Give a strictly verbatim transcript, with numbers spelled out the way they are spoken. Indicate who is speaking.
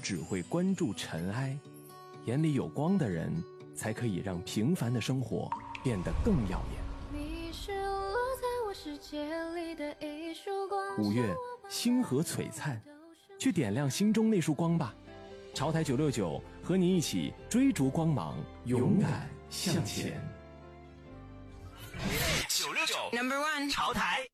Speaker 1: 只会关注尘埃，眼里有光的人才可以让平凡的生活变得更耀眼。
Speaker 2: 你是落在我世界里的一束光。
Speaker 1: 五月，星河璀璨，去点亮心中那束光吧。潮台九六九和你一起追逐光芒，勇敢向前。
Speaker 3: 九六九 Number One 潮台。